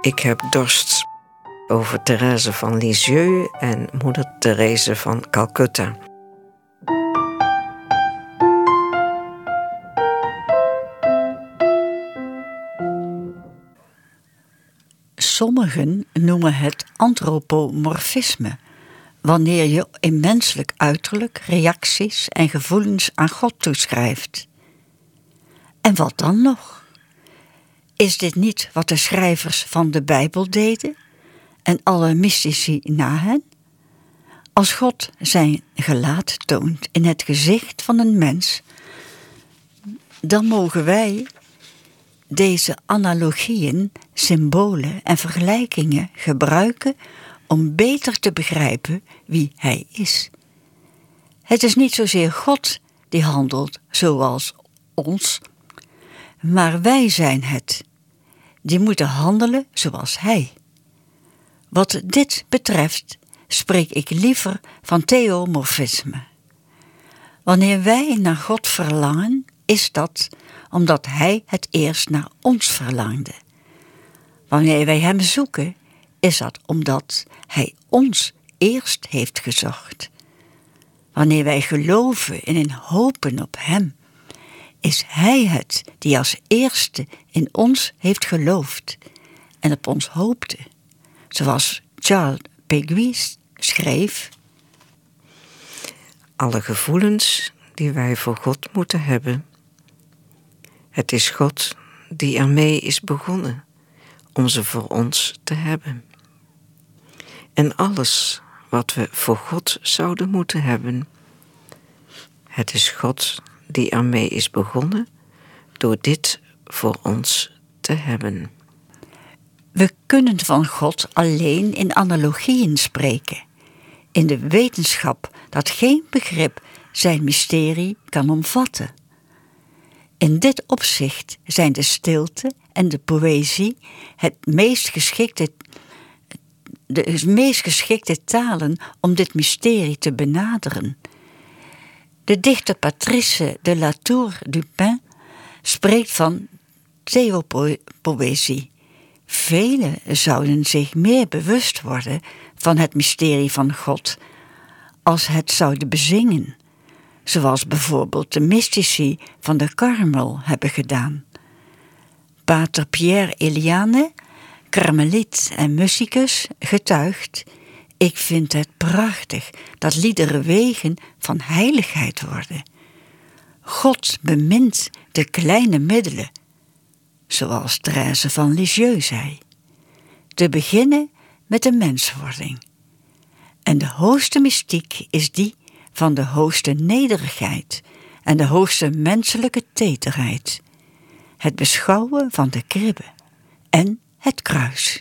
Ik heb dorst. Over Thérèse van Lisieux en moeder Therese van Calcutta. Sommigen noemen het antropomorfisme, wanneer je in menselijk uiterlijk reacties en gevoelens aan God toeschrijft. En wat dan nog? Is dit niet wat de schrijvers van de Bijbel deden en alle mystici na hen? Als God zijn gelaat toont in het gezicht van een mens, dan mogen wij deze analogieën, symbolen en vergelijkingen gebruiken om beter te begrijpen wie Hij is. Het is niet zozeer God die handelt zoals ons, maar wij zijn het, die moeten handelen zoals Hij. Wat dit betreft spreek ik liever van theomorfisme. Wanneer wij naar God verlangen, is dat omdat Hij het eerst naar ons verlangde. Wanneer wij Hem zoeken, is dat omdat Hij ons eerst heeft gezocht. Wanneer wij geloven en hopen op Hem, is Hij het die als eerste in ons heeft geloofd en op ons hoopte. Zoals Charles Péguy schreef: alle gevoelens die wij voor God moeten hebben. Het is God die ermee is begonnen om ze voor ons te hebben. En alles wat we voor God zouden moeten hebben. Het is God die ermee is begonnen door dit voor ons te hebben. We kunnen van God alleen in analogieën spreken, in de wetenschap dat geen begrip zijn mysterie kan omvatten. In dit opzicht zijn de stilte en de poëzie de meest geschikte talen om dit mysterie te benaderen. De dichter Patrice de la Tour du Pin spreekt van theopoëzie. Velen zouden zich meer bewust worden van het mysterie van God als het zouden bezingen, zoals bijvoorbeeld de mystici van de Karmel hebben gedaan. Pater Pierre Eliane, karmeliet en musicus, getuigt: ik vind het prachtig dat liederen wegen van heiligheid worden. God bemint de kleine middelen, zoals Thérèse van Lisieux zei. Te beginnen met de menswording. En de hoogste mystiek is die van de hoogste nederigheid en de hoogste menselijke teederheid. Het beschouwen van de kribbe en het kruis.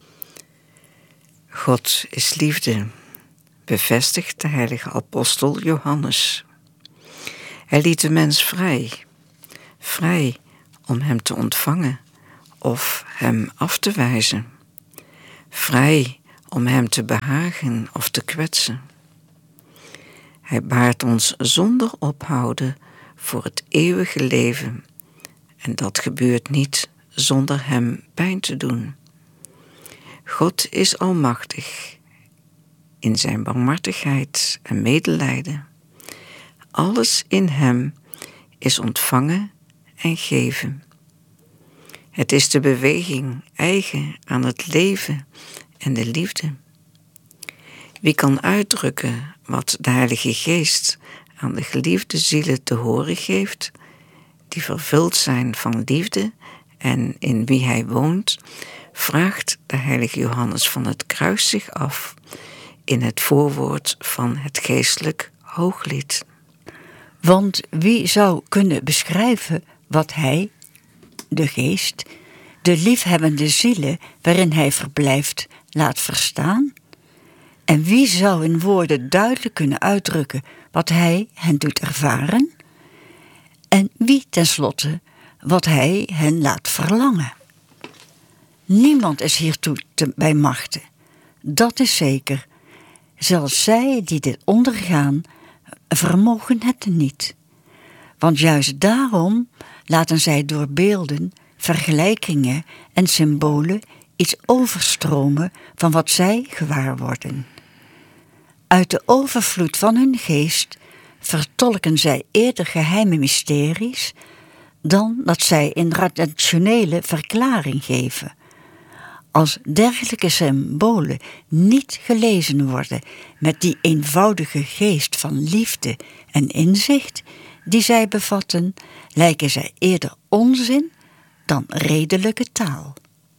God is liefde, bevestigt de heilige apostel Johannes. Hij liet de mens vrij om hem te ontvangen of hem af te wijzen. Vrij om hem te behagen of te kwetsen. Hij baart ons zonder ophouden voor het eeuwige leven. En dat gebeurt niet zonder hem pijn te doen. God is almachtig in zijn barmhartigheid en medelijden. Alles in hem is ontvangen en geven. Het is de beweging eigen aan het leven en de liefde. Wie kan uitdrukken wat de Heilige Geest aan de geliefde zielen te horen geeft, die vervuld zijn van liefde en in wie hij woont, vraagt de heilige Johannes van het Kruis zich af in het voorwoord van het geestelijk Hooglied. Want wie zou kunnen beschrijven wat hij, de Geest, de liefhebbende zielen waarin hij verblijft, laat verstaan? En wie zou in woorden duidelijk kunnen uitdrukken wat hij hen doet ervaren? En wie tenslotte wat hij hen laat verlangen? Niemand is hiertoe bij machte. Dat is zeker. Zelfs zij die dit ondergaan, vermogen het niet. Want juist daarom laten zij door beelden, vergelijkingen en symbolen iets overstromen van wat zij gewaar worden. Uit de overvloed van hun geest vertolken zij eerder geheime mysteries dan dat zij een rationele verklaring geven. Als dergelijke symbolen niet gelezen worden met die eenvoudige geest van liefde en inzicht die zij bevatten, lijken zij eerder onzin dan redelijke taal.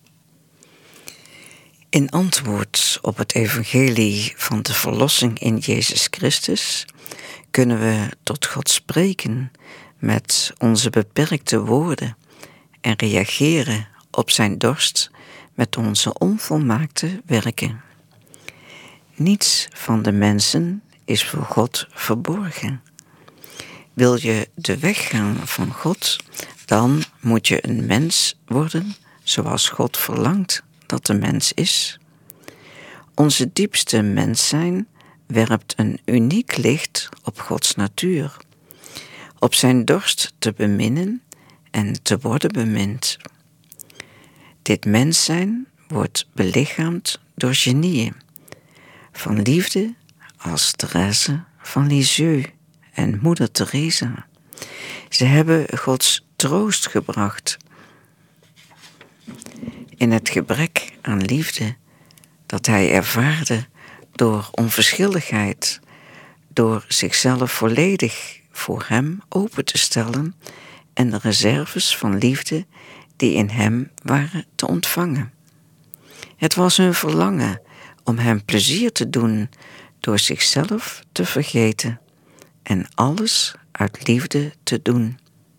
In antwoord op het evangelie van de verlossing in Jezus Christus kunnen we tot God spreken met onze beperkte woorden en reageren op zijn dorst met onze onvolmaakte werken. Niets van de mensen is voor God verborgen. Wil je de weg gaan van God, dan moet je een mens worden zoals God verlangt dat de mens is. Onze diepste mens zijn werpt een uniek licht op Gods natuur, op zijn dorst te beminnen en te worden bemind. Dit mens zijn wordt belichaamd door genieën, van liefde als Therese van Lisieux en moeder Teresa. Ze hebben Gods troost gebracht in het gebrek aan liefde dat hij ervaarde door onverschilligheid, door zichzelf volledig voor hem open te stellen en de reserves van liefde die in hem waren te ontvangen. Het was hun verlangen om hem plezier te doen door zichzelf te vergeten en alles uit liefde te doen.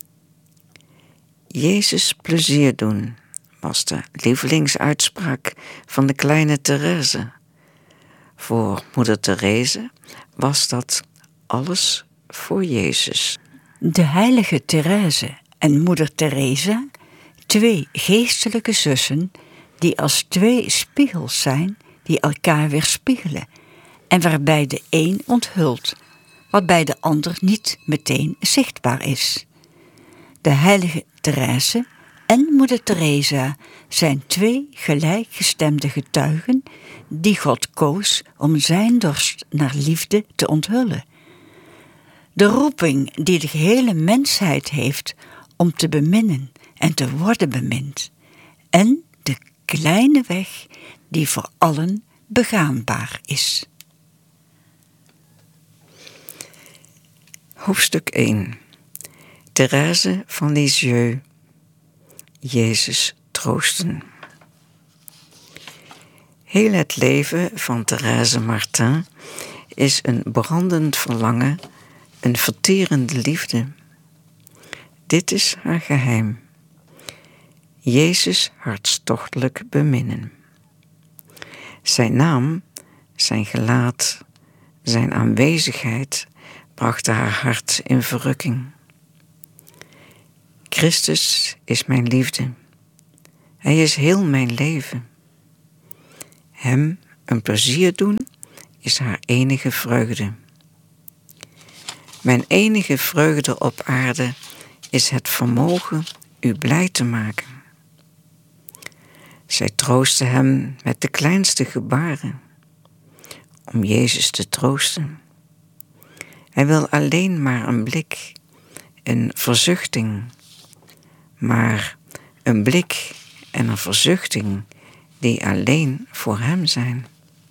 Jezus plezier doen was de lievelingsuitspraak van de kleine Therese. Voor moeder Therese was dat alles voor Jezus. De heilige Therese en moeder Teresa, twee geestelijke zussen die als twee spiegels zijn die elkaar weerspiegelen en waarbij de een onthult wat bij de ander niet meteen zichtbaar is. De heilige Therese en moeder Teresa zijn twee gelijkgestemde getuigen die God koos om zijn dorst naar liefde te onthullen. De roeping die de gehele mensheid heeft om te beminnen en te worden bemind. En de kleine weg die voor allen begaanbaar is. Hoofdstuk 1. Therese van Lisieux. Jezus troosten. Heel het leven van Therese Martin is een brandend verlangen, een verterende liefde. Dit is haar geheim. Jezus hartstochtelijk beminnen. Zijn naam, zijn gelaat, zijn aanwezigheid brachten haar hart in verrukking. Christus is mijn liefde. Hij is heel mijn leven. Hem een plezier doen is haar enige vreugde. Mijn enige vreugde op aarde is het vermogen u blij te maken. Zij troostte hem met de kleinste gebaren, om Jezus te troosten. Hij wil alleen maar een blik, een verzuchting, maar een blik en een verzuchting die alleen voor hem zijn.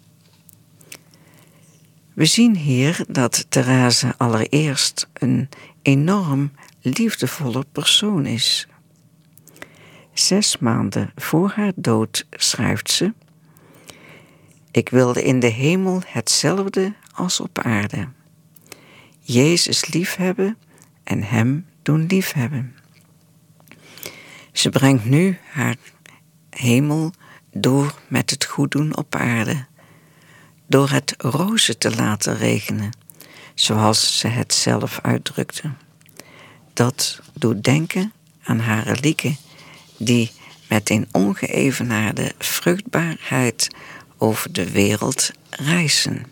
We zien hier dat Therese allereerst een enorm liefdevolle persoon is. 6 maanden voor haar dood schrijft ze: ik wilde in de hemel hetzelfde als op aarde. Jezus liefhebben en hem doen liefhebben. Ze brengt nu haar hemel door met het goeddoen op aarde, door het rozen te laten regenen, zoals ze het zelf uitdrukte. Dat doet denken aan haar relieken, die met een ongeëvenaarde vruchtbaarheid over de wereld reizen.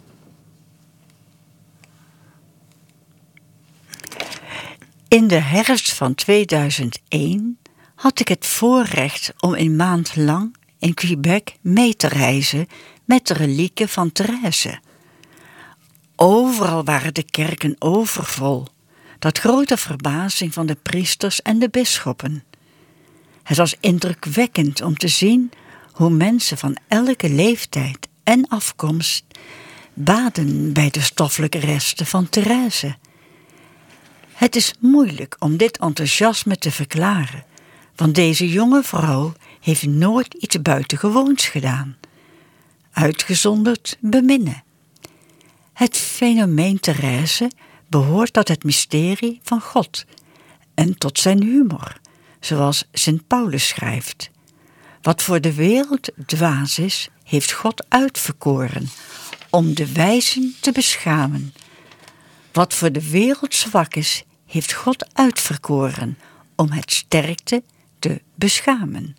In de herfst van 2001 had ik het voorrecht om een maand lang in Quebec mee te reizen met de relieken van Therese. Overal waren de kerken overvol, tot grote verbazing van de priesters en de bisschoppen. Het was indrukwekkend om te zien hoe mensen van elke leeftijd en afkomst baden bij de stoffelijke resten van Therese. Het is moeilijk om dit enthousiasme te verklaren, want deze jonge vrouw heeft nooit iets buitengewoons gedaan. Uitgezonderd beminnen. Het fenomeen Therese behoort tot het mysterie van God en tot zijn humor, zoals Sint Paulus schrijft. Wat voor de wereld dwaas is, heeft God uitverkoren om de wijzen te beschamen. Wat voor de wereld zwak is, heeft God uitverkoren om het sterkte te beschamen.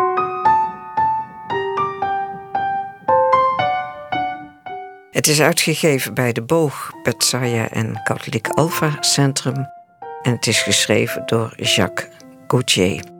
Het is uitgegeven bij De Boog, Petsaja en Katholiek Alpha Centrum en het is geschreven door Jacques Gauthier.